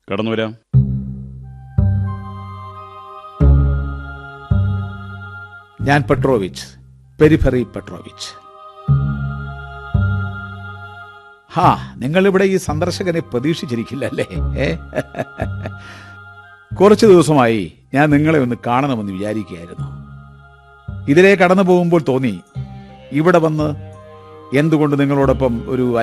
കടന്നു വരാം. ഞാൻ പെട്രോവിച്ച്, പെരിഫറി പെട്രോവിച്ച്. നിങ്ങളിവിടെ ഈ സന്ദർശകനെ പ്രതീക്ഷിച്ചിരിക്കില്ല അല്ലേ? കുറച്ചു ദിവസമായി ഞാൻ നിങ്ങളെ ഒന്ന് കാണണമെന്ന് വിചാരിക്കുകയായിരുന്നു. ഇതിലെ കടന്നു പോകുമ്പോൾ തോന്നി ഇവിടെ വന്ന് എന്തുകൊണ്ട് നിങ്ങളോടൊപ്പം ഒരു